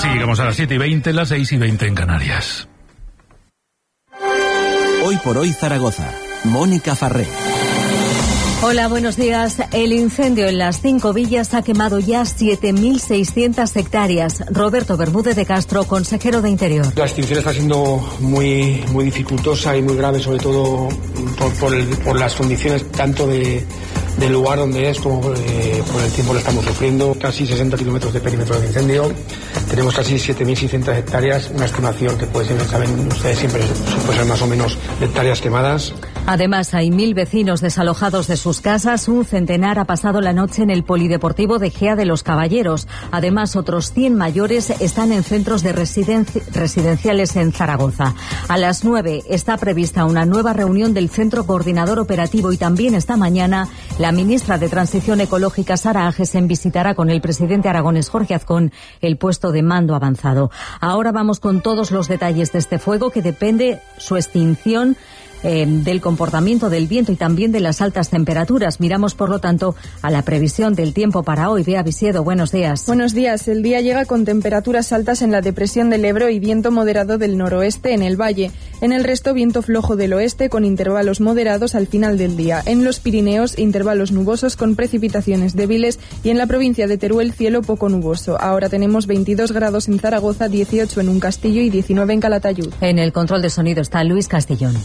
Así llegamos a las 7:20, las 6:20 en Canarias. Hoy por hoy Zaragoza. Mónica Farré. Hola, buenos días. El incendio en las 5 villas ha quemado ya 7.600 hectáreas. Roberto Bermúdez de Castro, consejero de Interior. La extinción está siendo muy dificultosa y muy grave, sobre todo por las condiciones tanto del lugar donde es como por el tiempo que estamos sufriendo. Casi 60 kilómetros de perímetro del incendio. Tenemos casi 7.600 hectáreas, una estimación que puede ser, saben ustedes siempre, puede ser más o menos de hectáreas quemadas. Además, hay 1.000 vecinos desalojados de sus casas. Un centenar ha pasado la noche en el Polideportivo de Gea de los Caballeros. Además, otros 100 mayores están en centros de residenciales en Zaragoza. A las 9 está prevista una nueva reunión del Centro Coordinador Operativo y también esta mañana la ministra de Transición Ecológica, Sara Agesen, visitará con el presidente aragonés, Jorge Azcón, el puesto de mando avanzado. Ahora vamos con todos los detalles de este fuego, que depende su extinción del comportamiento del viento y también de las altas temperaturas. Miramos, por lo tanto, a la previsión del tiempo para hoy. Bea Visiedo, buenos días. Buenos días. El día llega con temperaturas altas en la depresión del Ebro y viento moderado del noroeste en el valle. En el resto, viento flojo del oeste con intervalos moderados al final del día. En los Pirineos, intervalos nubosos con precipitaciones débiles y en la provincia de Teruel, cielo poco nuboso. Ahora tenemos 22 grados en Zaragoza, 18 en Uncastillo y 19 en Calatayud. En el control de sonido está Luis Castellón.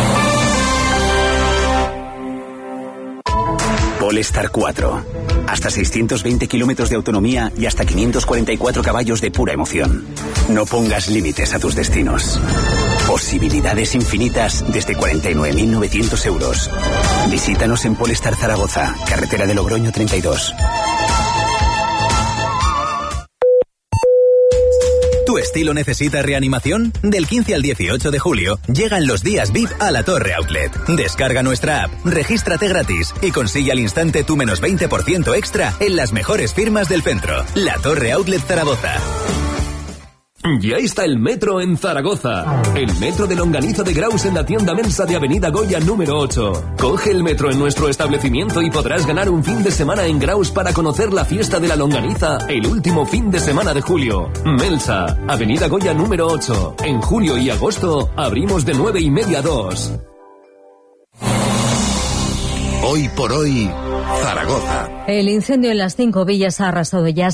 Polestar 4. Hasta 620 kilómetros de autonomía y hasta 544 caballos de pura emoción. No pongas límites a tus destinos. Posibilidades infinitas desde 49.900 euros. Visítanos en Polestar Zaragoza, carretera de Logroño 32. ¿Tu estilo necesita reanimación? Del 15 al 18 de julio llegan los días VIP a la Torre Outlet. Descarga nuestra app, regístrate gratis y consigue al instante tu menos 20% extra en las mejores firmas del centro. La Torre Outlet Zaragoza. Ya está el metro en Zaragoza. El metro de Longaniza de Graus en la tienda Mensa de Avenida Goya número 8. Coge el metro en nuestro establecimiento y podrás ganar un fin de semana en Graus para conocer la fiesta de la longaniza el último fin de semana de julio. Mensa, Avenida Goya número 8. En julio y agosto abrimos de 9:30 a 2. Hoy por hoy, Zaragoza. El incendio en las 5 villas ha arrasado ya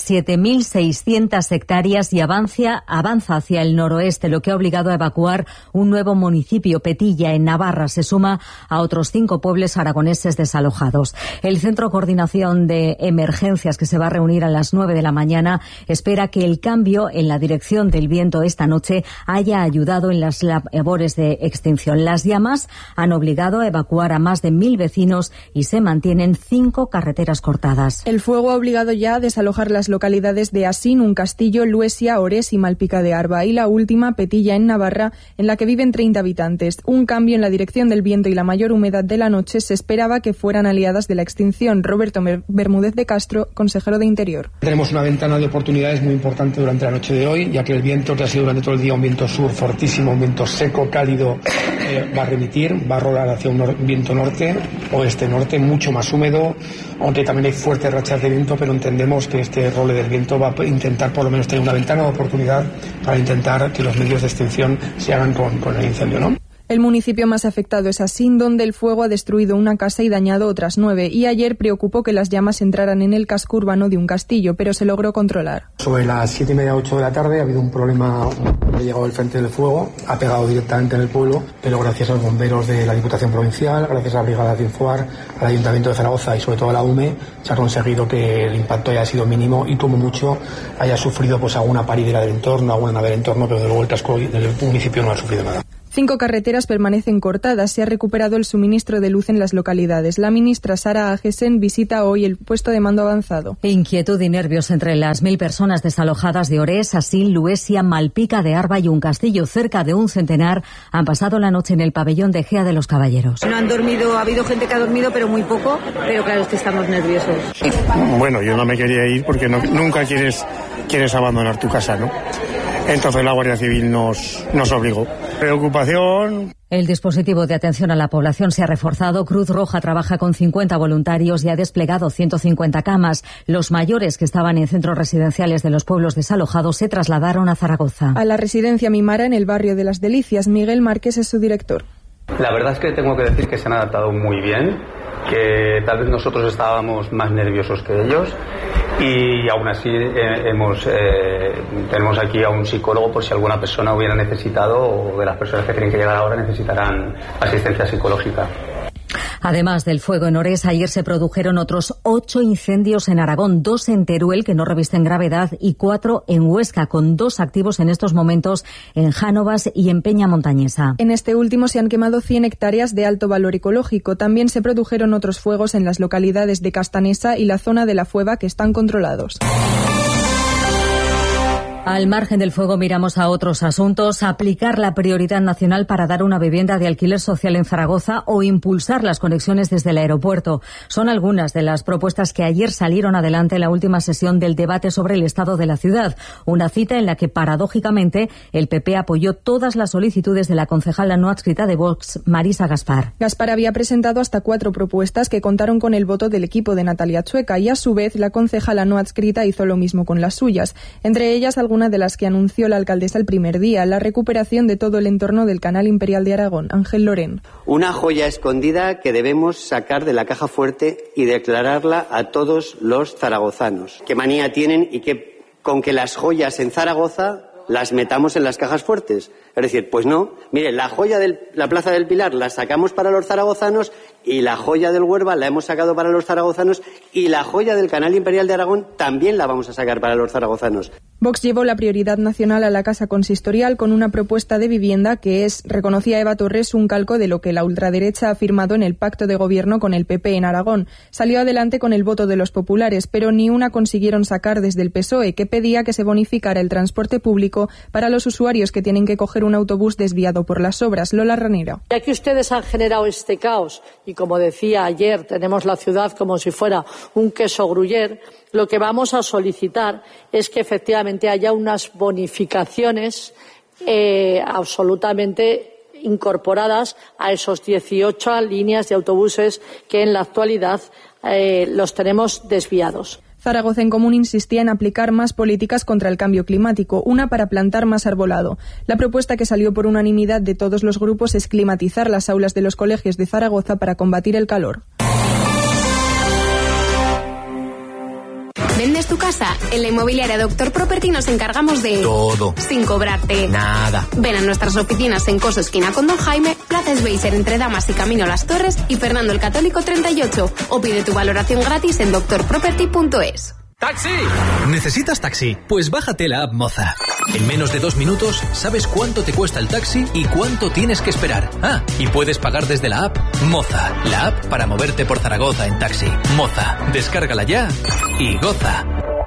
7.600 hectáreas y avanza hacia el noroeste, lo que ha obligado a evacuar un nuevo municipio, Petilla, en Navarra. Se suma a otros 5 pueblos aragoneses desalojados. El Centro de Coordinación de Emergencias, que se va a reunir a las 9 de la mañana, espera que el cambio en la dirección del viento esta noche haya ayudado en las labores de extinción. Las llamas han obligado a evacuar a más de 1.000 vecinos y se mantienen 5 carreteras cortadas. El fuego ha obligado ya a desalojar las localidades de Asín, Uncastillo, Luesia, Orés y Malpica de Arba, y la última, Petilla, en Navarra, en la que viven 30 habitantes. Un cambio en la dirección del viento y la mayor humedad de la noche se esperaba que fueran aliadas de la extinción. Roberto Bermúdez de Castro, consejero de Interior. Tenemos una ventana de oportunidades muy importante durante la noche de hoy, ya que el viento, que ha sido durante todo el día un viento sur fortísimo, un viento seco, cálido, va a remitir, va a rolar hacia un viento norte, oeste-norte, mucho más húmedo, aunque también hay fuertes rachas de viento, pero entendemos que este role del viento va a intentar por lo menos tener una ventana de oportunidad para intentar que los medios de extinción se hagan con el incendio, ¿no? El municipio más afectado es Asín, donde el fuego ha destruido una casa y dañado otras 9, y ayer preocupó que las llamas entraran en el casco urbano de Uncastillo, pero se logró controlar. Sobre las 7:30, 8 de la tarde ha habido un problema, ha llegado el frente del fuego, ha pegado directamente en el pueblo, pero gracias a los bomberos de la Diputación Provincial, gracias a la Brigada de Infoar, al Ayuntamiento de Zaragoza y sobre todo a la UME, se ha conseguido que el impacto haya sido mínimo y como mucho haya sufrido pues alguna paridera del entorno, alguna nave del entorno, pero de luego el casco del municipio no ha sufrido nada. 5 carreteras permanecen cortadas. Se ha recuperado el suministro de luz en las localidades. La ministra Sara Agesen visita hoy el puesto de mando avanzado. Inquietud y nervios entre las 1.000 personas desalojadas de Orés, Asín, Luesia, Malpica de Arba y Uncastillo. Cerca de un centenar han pasado la noche en el pabellón de Gea de los Caballeros. No han dormido, ha habido gente que ha dormido, pero muy poco. Pero claro, es que estamos nerviosos. Bueno, yo no me quería ir porque nunca quieres abandonar tu casa, ¿no? Entonces la Guardia Civil nos obligó. Preocupación. El dispositivo de atención a la población se ha reforzado. Cruz Roja trabaja con 50 voluntarios y ha desplegado 150 camas. Los mayores que estaban en centros residenciales de los pueblos desalojados se trasladaron a Zaragoza. A la residencia Mimara, en el barrio de Las Delicias. Miguel Márquez es su director. La verdad es que tengo que decir que se han adaptado muy bien, que tal vez nosotros estábamos más nerviosos que ellos y aún así tenemos aquí a un psicólogo por si alguna persona hubiera necesitado o de las personas que tienen que llegar ahora necesitarán asistencia psicológica. Además del fuego en Ores, ayer se produjeron otros 8 incendios en Aragón, 2 en Teruel, que no revisten gravedad, y 4 en Huesca, con 2 activos en estos momentos en Jánovas y en Peña Montañesa. En este último se han quemado 100 hectáreas de alto valor ecológico. También se produjeron otros fuegos en las localidades de Castanesa y la zona de La Fueva, que están controlados. Al margen del fuego miramos a otros asuntos, aplicar la prioridad nacional para dar una vivienda de alquiler social en Zaragoza o impulsar las conexiones desde el aeropuerto. Son algunas de las propuestas que ayer salieron adelante en la última sesión del debate sobre el estado de la ciudad. Una cita en la que, paradójicamente, el PP apoyó todas las solicitudes de la concejala no adscrita de Vox, Marisa Gaspar. Gaspar había presentado hasta 4 propuestas que contaron con el voto del equipo de Natalia Chueca y, a su vez, la concejala no adscrita hizo lo mismo con las suyas. Entre ellas, alguna de las que anunció la alcaldesa el primer día, la recuperación de todo el entorno del Canal Imperial de Aragón. Ángel Lorén. Una joya escondida que debemos sacar de la caja fuerte y declararla a todos los zaragozanos. ¿Qué manía tienen y con que las joyas en Zaragoza las metamos en las cajas fuertes? Es decir, pues no. Mire, la joya de la Plaza del Pilar la sacamos para los zaragozanos y la joya del Huerva la hemos sacado para los zaragozanos y la joya del Canal Imperial de Aragón también la vamos a sacar para los zaragozanos. Vox llevó la prioridad nacional a la Casa Consistorial con una propuesta de vivienda que es, reconocía Eva Torres, un calco de lo que la ultraderecha ha firmado en el pacto de gobierno con el PP en Aragón. Salió adelante con el voto de los populares, pero ni una consiguieron sacar desde el PSOE, que pedía que se bonificara el transporte público para los usuarios que tienen que coger un autobús desviado por las obras. Lola Ranera. Ya que ustedes han generado este caos y, como decía ayer, tenemos la ciudad como si fuera un queso gruyère, lo que vamos a solicitar es que efectivamente haya unas bonificaciones absolutamente incorporadas a esos 18 líneas de autobuses que en la actualidad los tenemos desviados. Zaragoza en Común insistía en aplicar más políticas contra el cambio climático, una para plantar más arbolado. La propuesta que salió por unanimidad de todos los grupos es climatizar las aulas de los colegios de Zaragoza para combatir el calor. ¿Vendes tu casa? En la inmobiliaria Doctor Property nos encargamos de... todo. Sin cobrarte. Nada. Ven a nuestras oficinas en Coso Esquina con Don Jaime, Plaza Sveiser entre Damas y Camino Las Torres y Fernando el Católico 38. O pide tu valoración gratis en doctorproperty.es. ¡Taxi! ¿Necesitas taxi? Pues bájate la app Moza. En menos de 2 minutos sabes cuánto te cuesta el taxi y cuánto tienes que esperar. Ah, y puedes pagar desde la app Moza, la app para moverte por Zaragoza en taxi. Moza, descárgala ya y goza.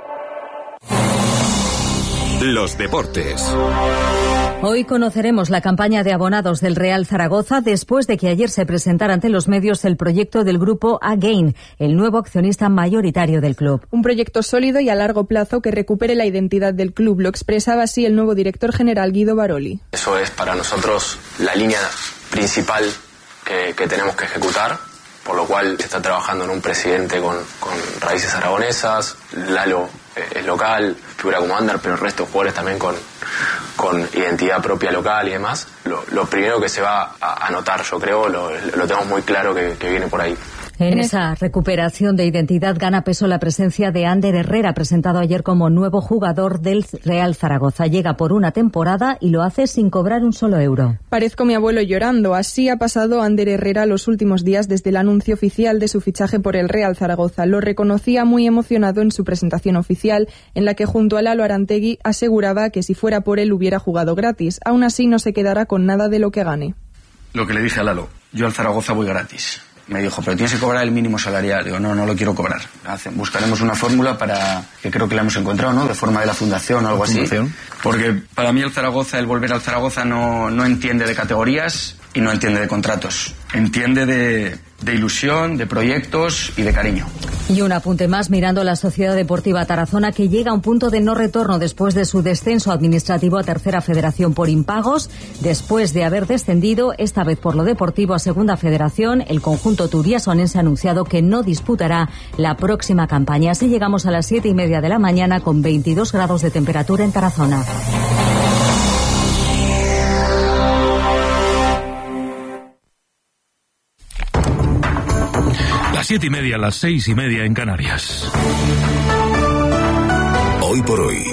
Los deportes. Hoy conoceremos la campaña de abonados del Real Zaragoza después de que ayer se presentara ante los medios el proyecto del grupo Again, el nuevo accionista mayoritario del club. Un proyecto sólido y a largo plazo que recupere la identidad del club, lo expresaba así el nuevo director general Guido Baroli. Eso es para nosotros la línea principal que tenemos que ejecutar, por lo cual se está trabajando en un presidente con raíces aragonesas, Lalo es local, figura como Ander, pero el resto de jugadores también con identidad propia local y demás. Lo primero que se va a notar, yo creo, lo tenemos muy claro que viene por ahí. En esa recuperación de identidad gana peso la presencia de Ander Herrera, presentado ayer como nuevo jugador del Real Zaragoza. Llega por una temporada y lo hace sin cobrar un solo euro. Parezco mi abuelo llorando. Así ha pasado Ander Herrera los últimos días desde el anuncio oficial de su fichaje por el Real Zaragoza. Lo reconocía muy emocionado en su presentación oficial, en la que junto a Lalo Arantegui aseguraba que si fuera por él hubiera jugado gratis. Aún así no se quedará con nada de lo que gane. Lo que le dije a Lalo, yo al Zaragoza voy gratis. Me dijo, pero tienes que cobrar el mínimo salarial. Digo, no lo quiero cobrar. Buscaremos una fórmula que creo que la hemos encontrado, ¿no? De forma de la fundación o algo así. Porque para mí el volver al Zaragoza no entiende de categorías y no entiende de contratos. Entiende de ilusión, de proyectos y de cariño. Y un apunte más mirando la Sociedad Deportiva Tarazona, que llega a un punto de no retorno después de su descenso administrativo a Tercera Federación por impagos. Después de haber descendido, esta vez por lo deportivo, a Segunda Federación, el conjunto turiasonense ha anunciado que no disputará la próxima campaña. Así llegamos a las 7:30 de la mañana con 22 grados de temperatura en Tarazona. Las 7:30, las 6:30 en Canarias. Hoy por hoy,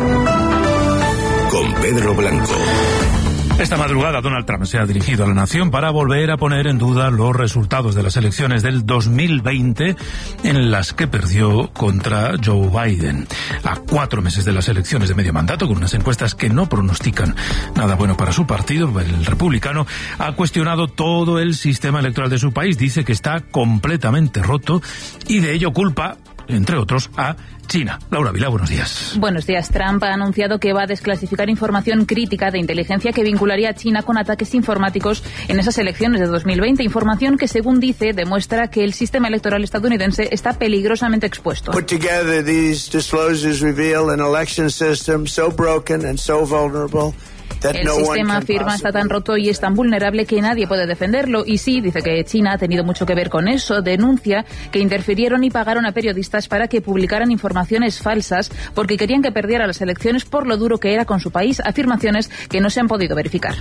con Pedro Blanco. Esta madrugada Donald Trump se ha dirigido a la nación para volver a poner en duda los resultados de las elecciones del 2020 en las que perdió contra Joe Biden. A 4 meses de las elecciones de medio mandato, con unas encuestas que no pronostican nada bueno para su partido, el republicano ha cuestionado todo el sistema electoral de su país. Dice que está completamente roto y de ello culpa, entre otros, a China. Laura Vilá, buenos días. Buenos días. Trump ha anunciado que va a desclasificar información crítica de inteligencia que vincularía a China con ataques informáticos en esas elecciones de 2020. Información que, según dice, demuestra que el sistema electoral estadounidense está peligrosamente expuesto. Put together these disclosures reveal an election system so broken and so vulnerable. El sistema, afirma, está tan roto y es tan vulnerable que nadie puede defenderlo. Y sí, dice que China ha tenido mucho que ver con eso. Denuncia que interfirieron y pagaron a periodistas para que publicaran informaciones falsas porque querían que perdiera las elecciones por lo duro que era con su país. Afirmaciones que no se han podido verificar.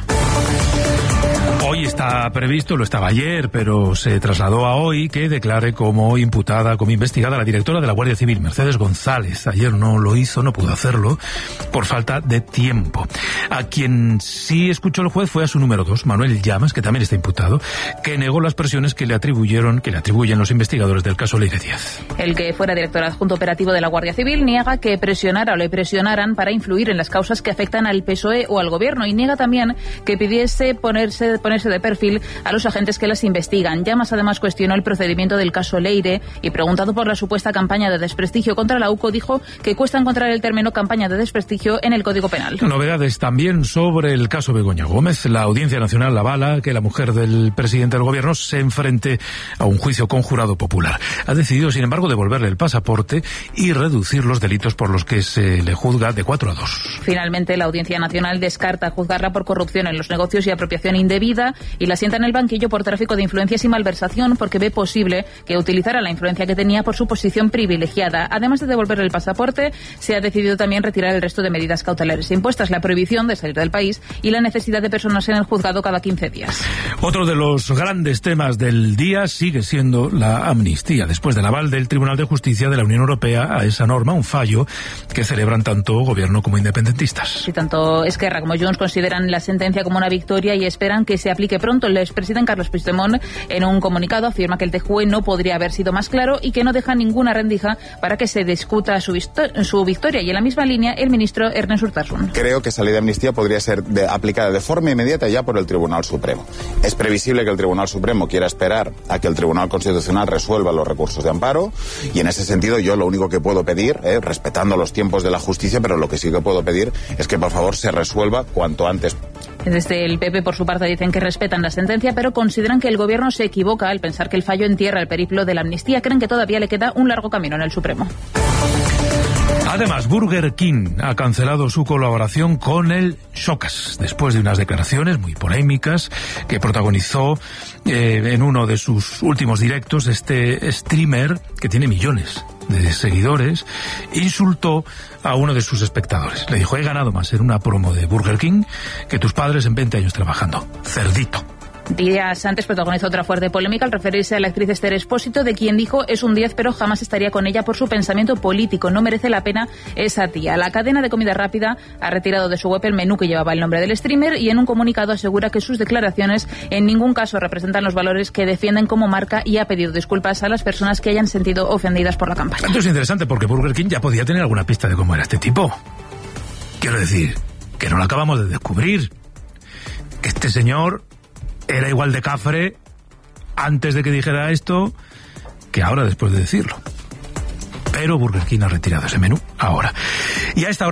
Hoy está previsto, lo estaba ayer, pero se trasladó a hoy, que declare como imputada, como investigada, la directora de la Guardia Civil, Mercedes González. Ayer no lo hizo, no pudo hacerlo, por falta de tiempo. A quien sí escuchó el juez fue a su número 2, Manuel Llamas, que también está imputado, que negó las presiones que le atribuyen los investigadores del caso Leire Díaz. El que fuera director adjunto operativo de la Guardia Civil niega que presionara o le presionaran para influir en las causas que afectan al PSOE o al gobierno, y niega también que pidiese ponerse de perfil a los agentes que las investigan. Llamas además cuestionó el procedimiento del caso Leire y, preguntado por la supuesta campaña de desprestigio contra la UCO, dijo que cuesta encontrar el término campaña de desprestigio en el Código Penal. Novedades también sobre el caso Begoña Gómez. La Audiencia Nacional avala que la mujer del presidente del gobierno se enfrente a un juicio con jurado popular. Ha decidido, sin embargo, devolverle el pasaporte y reducir los delitos por los que se le juzga de 4 a 2. Finalmente, la Audiencia Nacional descarta juzgarla por corrupción en los negocios y apropiación indebida y la sienta en el banquillo por tráfico de influencias y malversación, porque ve posible que utilizara la influencia que tenía por su posición privilegiada. Además de devolverle el pasaporte, se ha decidido también retirar el resto de medidas cautelares impuestas, la prohibición de salir del país y la necesidad de personas en el juzgado cada 15 días. Otro de los grandes temas del día sigue siendo la amnistía, después del aval del Tribunal de Justicia de la Unión Europea a esa norma, un fallo que celebran tanto gobierno como independentistas. Y tanto Esquerra como Junts consideran la sentencia como una victoria y esperan que se aplique pronto. El expresidente Carles Puigdemont, en un comunicado, afirma que el TJUE no podría haber sido más claro y que no deja ninguna rendija para que se discuta su victoria. Y en la misma línea, el ministro Ernest Urtasun. Creo que esa ley de amnistía podría ser aplicada de forma inmediata ya por el Tribunal Supremo. Es previsible que el Tribunal Supremo quiera esperar a que el Tribunal Constitucional resuelva los recursos de amparo, y en ese sentido yo lo único que puedo pedir, respetando los tiempos de la justicia, pero lo que sí que puedo pedir es que por favor se resuelva cuanto antes. Desde el PP, por su parte, dicen que respetan la sentencia, pero consideran que el gobierno se equivoca al pensar que el fallo entierra el periplo de la amnistía. Creen que todavía le queda un largo camino en el Supremo. Además, Burger King ha cancelado su colaboración con el Showcase después de unas declaraciones muy polémicas que protagonizó en uno de sus últimos directos. Este streamer, que tiene millones de seguidores, insultó a uno de sus espectadores. Le dijo: he ganado más en una promo de Burger King que tus padres en 20 años trabajando. Cerdito. Días antes protagonizó otra fuerte polémica al referirse a la actriz Esther Expósito, de quien dijo: es un 10, pero jamás estaría con ella por su pensamiento político. No merece la pena esa tía. La cadena de comida rápida ha retirado de su web el menú que llevaba el nombre del streamer y en un comunicado asegura que sus declaraciones en ningún caso representan los valores que defienden como marca, y ha pedido disculpas a las personas que hayan sentido ofendidas por la campaña. Esto es interesante porque Burger King ya podía tener alguna pista de cómo era este tipo. Quiero decir, que no lo acabamos de descubrir. Que este señor era igual de cafre antes de que dijera esto que ahora después de decirlo. Pero Burger King ha retirado ese menú ahora. Y a esta hora